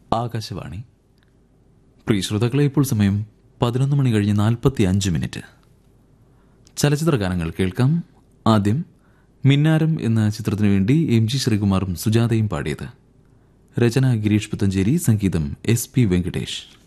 ആകാശവാണി. പ്രിയ ശ്രോതാക്കളെ, ഇപ്പോൾ സമയം 11 മണി കഴിഞ്ഞ് 45 മിനിറ്റ്. ചലച്ചിത്ര ഗാനങ്ങൾ കേൾക്കാം. ആദ്യം മിന്നാരം എന്ന ചിത്രത്തിനു വേണ്ടി എം ജി ശ്രീകുമാറും സുജാതയും പാടിയത്. രചന ഗിരീഷ് പുത്തഞ്ചേരി, സംഗീതം SP വെങ്കടേഷ്.